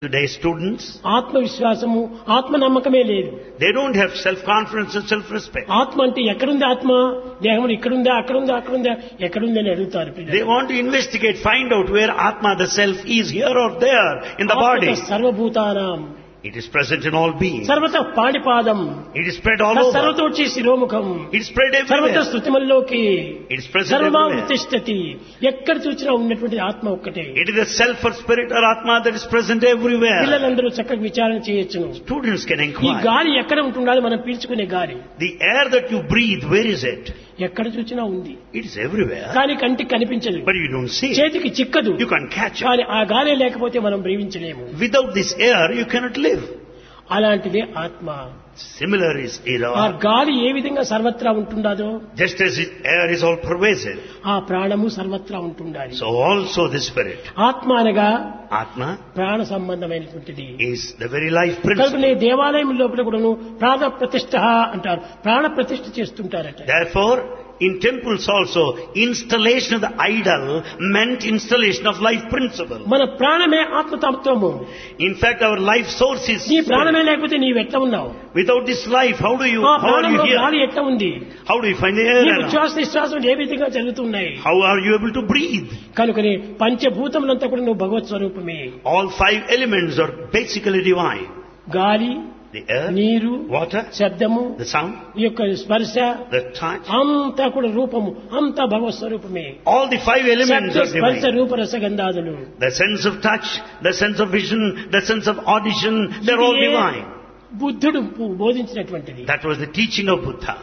Today students, ఆత్మవిశ్వాసము ఆత్మ నమ్మకమే లేదు. they don't have self-confidence and self-respect. ఆత్మ అంటే ఎక్కడుంది ఆత్మ? దేహం ఇక్కడుందా అక్కడుందా ఎక్కడుంది అని అడుగుతారు పిల్లలు. They want to investigate, find out where Atma, the self, is here or there in the body. సర్వభూతానాం It is present in all beings. సర్వత పాణిపాదం It is spread all over. సర్వతోచి శిరోముఖం It is spread సర్వత everywhere. స్థుతిమల్లోకి It is present సర్వమా everywhere. ఉత్తిష్టతి. ఎక్కడ చూసినా ఉన్నటువంటి ఆత్మ ఒక్కటే. It is the self or spirit or Atma that is present everywhere. పిల్లలందరూ చక్కగా విచారణ చేయొచ్చును. Students can ఈ inquire. గాలి ఎక్కడ ఉంటుండాలి? మనం పీల్చుకునే గాలి The air that you breathe, where is it? ఎక్కడ చూసినా ఉంది, It is everywhere. కానీ కంటికి కనిపించదు, But you don't see it. చేతికి చిక్కదు. You can't catch it. కానీ ఆ గాలి లేకపోతే మనం బ్రీవించలేము. Without this air, you cannot live. అలాంటిదే ఆత్మ. Similar is ఆ air. గాలి ఏ విధంగా సర్వత్రా ఉంటుండాదో Just as air is all pervasive, ఆ ప్రాణము సర్వత్రా ఉంటుండాలి. so also the spirit. ఆత్మ అనగా Atma ప్రాణ సంబంధమైనటువంటిది. is the very life principle. కనుకనే దేవాలయం లోపల కూడాను ప్రాణ ప్రతిష్ఠ అంటారు, ప్రాణ ప్రతిష్ఠ చేస్తుంటారట. Therefore, in temples also, installation of the idol meant installation of life principle. మన ప్రాణమే ఆత్మతత్వము. In fact, our life source is నీ ప్రాణమే spirit. లేకపోతే నీవు ఎట్లా ఉన్నావు? Without this life, how ఆ are you ప్రాణంలో గాలి here? ఎట్లా ఉంది? How do you find the air? నీకు around? శ్వాస నిశ్వాసం ఏ విధంగా జరుగుతున్నాయి? How are you able to breathe? కనుకనే పంచభూతములంతా కూడా నువ్వు భగవత్ స్వరూపమే. All five elements are basically divine. గాలి, The air, నీరు, water, శబ్దము, the sound, ఈ యొక్క స్పర్శ the touch. అంతా కూడా రూపము, అంతా భగవత్ స్వరూపమే. All the five elements శబ్ద are స్పర్శ divine. Roopa రసగంధాదులు. The sense of touch, the sense of vision, the sense of audition, they're all ఇదే divine. బుద్ధుడు బోధించినటువంటిది. That was the teaching of Buddha.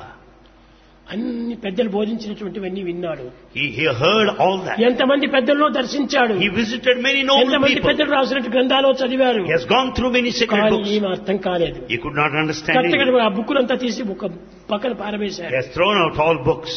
అన్ని పెద్దలు బోధించినటువంటివన్నీ విన్నాడు. He heard all that. ఎంతమంది పెద్దలను దర్శించాడు, He visited many noble ఎంతమంది people. పెద్దలు రాసినట్టు గ్రంథాలు చదివారు. He has gone through many sacred కానీ books. ఏమీ అర్థం కాలేదు. He could not understand కరెక్ట్గా it. ఆ బుక్కులంతా తీసి ఒక పక్కన He పారవేశారు. has thrown out all books.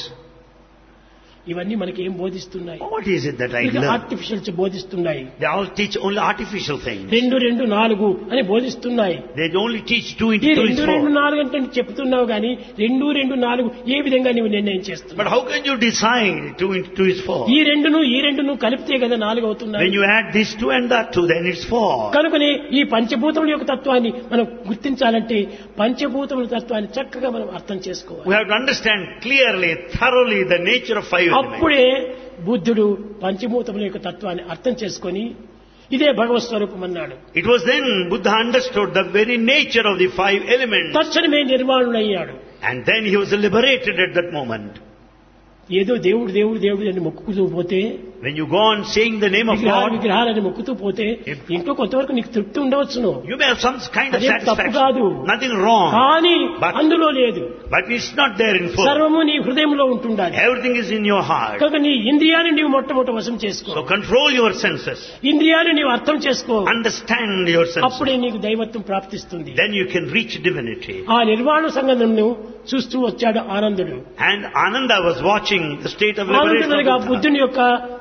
ఇవన్నీ మనకి ఏం బోధిస్తున్నాయి? What is it that I ఇది learned? Artificials బోధిస్తున్నాయి. They all teach only artificial things. 2, 2, 4 అని బోధిస్తున్నాయి. They only teach 2 ఈ into 2 is 2, 2, 4. 4 అంటే చెప్తున్నావు కానీ 2, 2, 4 ఏ విధంగా నువ్వు నిర్ణయం But చేస్తున్నావు? how can you decide 2 into 2 is 4? ఈ 2ను కలిపితే కదా 4 అవుతున్నాయి. When you add this 2 and that 2, then it's 4. కనుకనే ఈ పంచభూతముల యొక్క తత్వాన్ని మనం గుర్తించాలంటే పంచభూతముల తత్వాన్ని చక్కగా మనం అర్థం చేసుకోవాలి. We have to understand clearly, thoroughly the nature of 5 elements. అప్పుడే బుద్ధుడు పంచభూతముల యొక్క తత్వాన్ని అర్థం చేసుకొని ఇదే భగవత్ స్వరూపం అన్నాడు. It was then Buddha understood the very nature of the 5 elements. తక్షణమే నిర్వాణుడయ్యాడు. And then he was liberated at that moment. ఏదో దేవుడు దేవుడు దేవుడు అని మొక్కుతూ పోతే, When you go on saying the name of God, విగ్రహాలని మొక్కుతూ పోతే ఇంట్లో కొంతవరకు నీకు తృప్తి ఉండవచ్చును, you may have some kind of అదే తప్పు satisfaction. కాదు. Nothing wrong. కానీ But- అందులో లేదు. But it's not there in full. సర్వము నీ హృదయంలో ఉంటుండాలి. Everything is in your heart. కనుక నీ ఇంద్రియాన్ని నీవు మొట్టమొదటి వశం చేసుకో. So control your senses. ఇంద్రియాన్ని నీవు అర్థం చేసుకో. Understand your senses. అప్పుడే నీకు దైవత్వం ప్రాప్తిస్తుంది. Then you can reach divinity. ఆ నిర్వాణ సంగమను చూస్తూ వచ్చాడు ఆనందుడు. And Ananda was watching the state of liberation ఆనందుడుగా of Buddha. బుద్ధుని యొక్క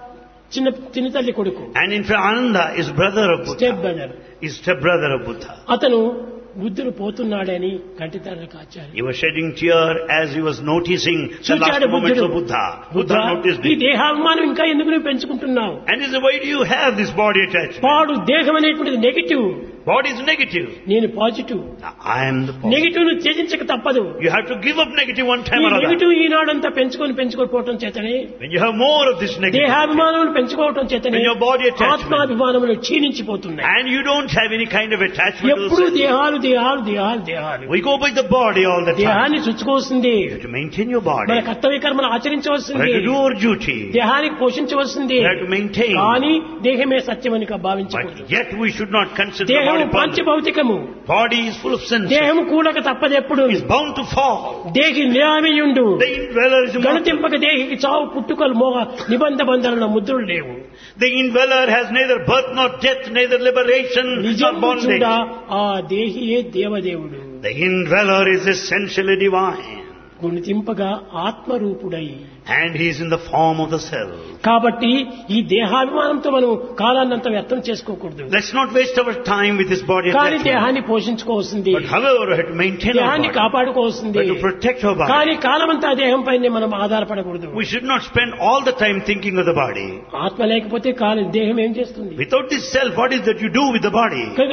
చిన్న తల్లి కొడుకు, And in fact, Ananda is brother of step Buddha. Brother. Is step-brother of Buddha. అతను బుద్ధుడు పోతున్నాడని కంటితారు కాచారు. He was shedding tear as he was noticing the last చూచాడు moments బుద్ధుడు. of Buddha. Buddha noticed ఈ it. దేహాభిమానం ఇంకా ఎందుకు నువ్వు పెంచుకుంటున్నావు? And he said, why do you have this body attachment? పాడు దేహం అనేటువంటిది నెగిటివ్, Body is negative. నేను positive. Now, I am the positive. Negative ను త్యజించక తప్పదు. You have to give up negative one ఈ time or other. నెగిటివ్ ఈనాడంతా పెంచుకొని పోవటం చేతనే, When you have more of this negative, దేహాభిమానములు పెంచుకోవటం చేతనే When your body attachment- ఆత్మాభిమానములు క్షీణించిపోతున్నాయి. and you don't have any kind of attachment to the ఎప్పుడు self. దేహాలు దేహాలు దేహాలు దేహాలు. We go by the body all the time. దేహాన్ని చుచ్చుకోవాల్సింది, You have to maintain your మన body. కర్తవ్య కర్మలు You ఆచరించవలసింది, have to do your duty. దేహానికి పోషించవలసింది. You have to maintain. కానీ దేహమే సత్యమని But భావించకూడదు. yet we should not consider the దేహము body permanent. పంచభౌతికము, Body is full of senses. దేహము కూడక తప్పదెప్పుడు. Is bound to fall. దేహి నిరామయుండు, The indweller is immortal. గణతింపక దేహికి చావు పుట్టుకలు మోహ నిబంధ బంధనల ముద్రలు లేవు. The indweller has neither birth nor death, neither liberation nor నిజము చూడ bondage. ఆ దేహియే దేవదేవుడు. The indweller is essentially divine. గుణతింపగా ఆత్మరూపుడై, And he is in the form of the self. కాబట్టి ఈ దేహాభిమానంతో మనం కాలాన్నంతా వ్యర్థం చేసుకోకూడదు. Let's not waste our time with this body కానీ attachment. దేహాన్ని పోషించుకోవాల్సింది, But however, we have to maintain our దేహాన్ని body. కాపాడుకోవాల్సింది. We have to protect our body. కానీ కాలమంతా దేహం పైనే మనం ఆధారపడకూడదు. We should not spend all the time thinking of the body. ఆత్మ లేకపోతే దేహం ఏం చేస్తుంది? Without this self, what is that you do with the body?